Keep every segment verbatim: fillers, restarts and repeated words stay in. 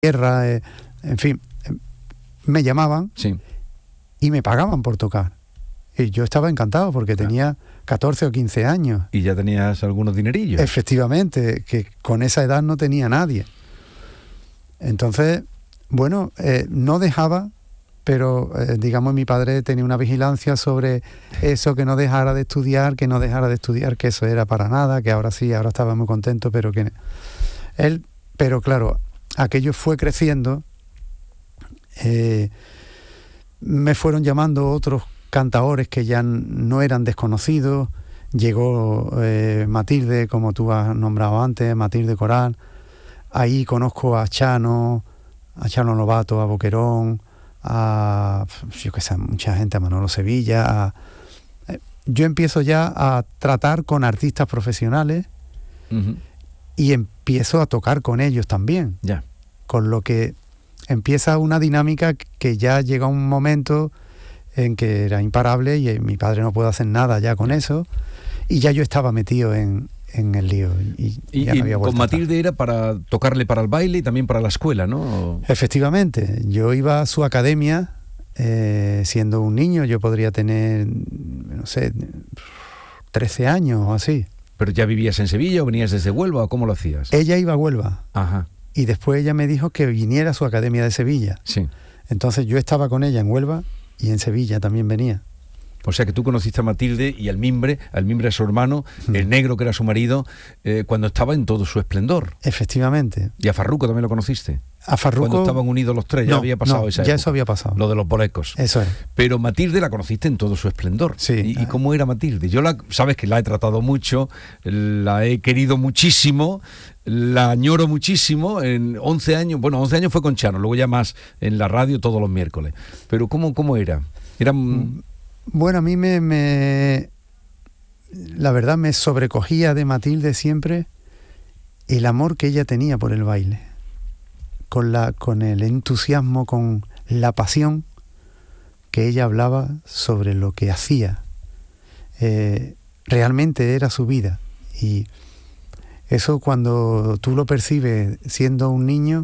tierra, eh, en fin, eh, me llamaban sí. y me pagaban por tocar. Y yo estaba encantado porque Claro. tenía catorce o quince años. Y ya tenías algunos dinerillos. Efectivamente, que con esa edad no tenía nadie. Entonces, bueno, eh, no dejaba, pero eh, digamos mi padre tenía una vigilancia sobre eso, que no dejara de estudiar, que no dejara de estudiar, que eso era para nada, que ahora sí, ahora estaba muy contento, pero que él, pero claro, aquello fue creciendo, eh, me fueron llamando otros cantaores que ya no eran desconocidos, llegó eh, Matilde, como tú has nombrado antes, Matilde Coral, ahí conozco a Chano, a Chano Lobato, a Boquerón, a, yo qué sé, mucha gente, a Manolo Sevilla, a, eh, yo empiezo ya a tratar con artistas profesionales Uh-huh. y empiezo a tocar con ellos también, Ya. con lo que empieza una dinámica que ya llega un momento en que era imparable y mi padre no puede hacer nada ya con eso, y ya yo estaba metido en, en el lío. Y, Y, ya no y había con vuelta atrás. Matilde era para tocarle para el baile y también para la escuela, ¿no? Efectivamente, yo iba a su academia eh, siendo un niño, yo podría tener, no sé, trece años o así. ¿Pero ya vivías en Sevilla o venías desde Huelva o cómo lo hacías? Ella iba a Huelva Ajá, y después ella me dijo que viniera a su academia de Sevilla. sí. Entonces yo estaba con ella en Huelva y en Sevilla también venía. O sea que tú conociste a Matilde y al Mimbre, al Mimbre a su hermano, Mm. el negro que era su marido, eh, cuando estaba en todo su esplendor. Efectivamente. Y a Farruco también lo conociste. A Farruko... Cuando estaban unidos los tres, ya No, había pasado no, esa ya época. eso había pasado. Lo de los bolecos. Eso es. Pero Matilde la conociste en todo su esplendor. Sí. ¿Y, y cómo era Matilde? Yo la, sabes que la he tratado mucho, la he querido muchísimo, la añoro muchísimo. En once años, bueno, once años fue con Chano, luego ya más en la radio todos los miércoles. Pero ¿cómo, cómo era? Era... Bueno, a mí me, me... La verdad me sobrecogía de Matilde siempre el amor que ella tenía por el baile. Con, la, con el entusiasmo, con la pasión que ella hablaba sobre lo que hacía. Eh, realmente era su vida. Y eso, cuando tú lo percibes siendo un niño,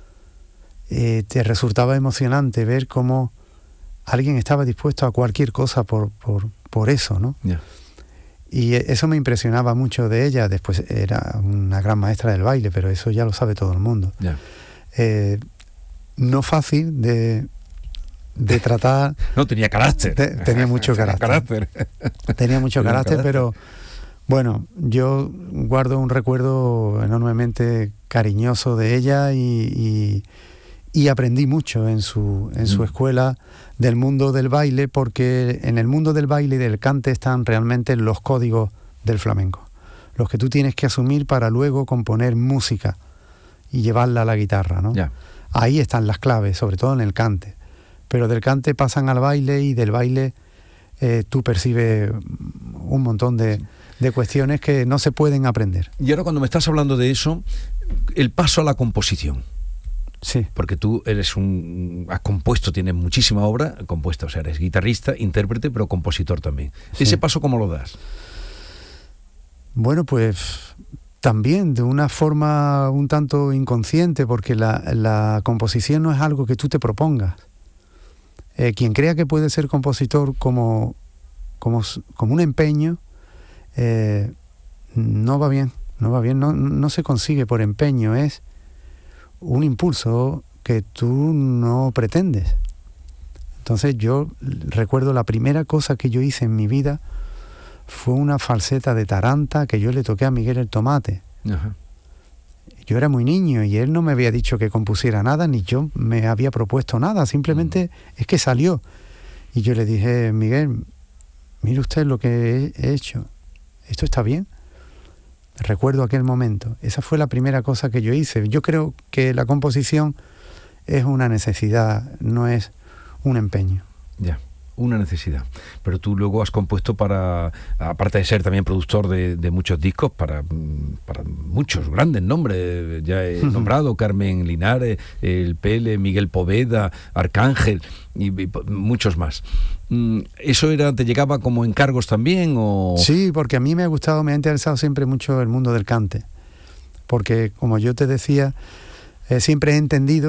eh, te resultaba emocionante ver cómo alguien estaba dispuesto a cualquier cosa por, por, por eso, ¿no? Yeah. Y eso me impresionaba mucho de ella. Después era una gran maestra del baile, pero eso ya lo sabe todo el mundo. Yeah. Eh, no fácil de, de tratar. No, tenía carácter. Te, tenía mucho tenía carácter. carácter. Tenía mucho tenía carácter, carácter, pero bueno, yo guardo un recuerdo enormemente cariñoso de ella y, y, y aprendí mucho en su, en su Mm. escuela del mundo del baile, porque en el mundo del baile y del cante están realmente los códigos del flamenco, los que tú tienes que asumir para luego componer música y llevarla a la guitarra, ¿no? Yeah. Ahí están las claves, sobre todo en el cante. Pero del cante pasan al baile y del baile eh, tú percibes un montón de, de cuestiones que no se pueden aprender. Y ahora cuando me estás hablando de eso, el paso a la composición. Sí. Porque tú eres un... has compuesto, tienes muchísima obra compuesta, o sea, eres guitarrista, intérprete, pero compositor también. Sí. ¿Ese paso cómo lo das? Bueno, pues también de una forma un tanto inconsciente, porque la, la composición no es algo que tú te propongas. Eh, quien crea que puede ser compositor como, como, como un empeño, eh, no va bien, no va bien, no, no se consigue por empeño, es un impulso que tú no pretendes. Entonces yo recuerdo la primera cosa que yo hice en mi vida fue una falseta de taranta que yo le toqué a Miguel el Tomate. Ajá. Yo era muy niño y él no me había dicho que compusiera nada, ni yo me había propuesto nada, simplemente mm. es que salió. Y yo le dije, Miguel, mire usted lo que he hecho, ¿esto está bien? Recuerdo aquel momento, esa fue la primera cosa que yo hice. Yo creo que la composición es una necesidad, no es un empeño. Ya, una necesidad. Pero tú luego has compuesto para, aparte de ser también productor de, de muchos discos, para, para muchos grandes nombres. Ya he uh-huh. nombrado Carmen Linares, el Pele, Miguel Poveda, Arcángel y, y muchos más. ¿Eso era, te llegaba como encargos también? O... Sí, porque a mí me ha gustado, me ha interesado siempre mucho el mundo del cante. Porque, como yo te decía, Eh, siempre he entendido